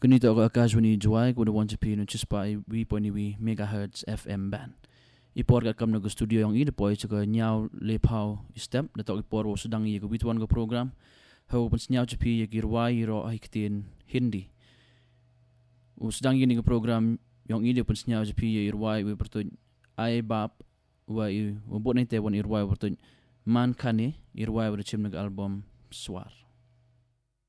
Ganito ako akashwani juai ko da wancha pino chispa wi poni wi megahertz FM band. Ipor ka kam no studio yang ide poi chaka nyau le pau step da tok ipor wo sedang ye ko bitwan ko program. Ho pun nyau chapi ye girwai ro hiktin Hindi. U sedang ye ni ko program yang ide pun nyau chapi ye irwai wi pertun ai bab wa i bot nete wan irwai pertun man kane irwai wa chim nag album swar.